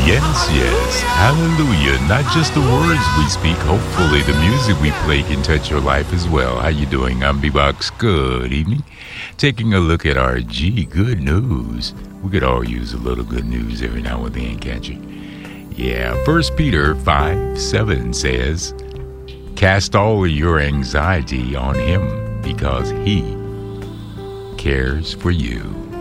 Yes, yes. Hallelujah. Not just the words we speak. Hopefully the music we play can touch your life as well. How you doing? I'm B-Box. Good evening. Taking a look at our good news. We could all use a little good news every now and then, can't you? Yeah. 1 Peter 5:7 says, cast all your anxiety on him because he cares for you.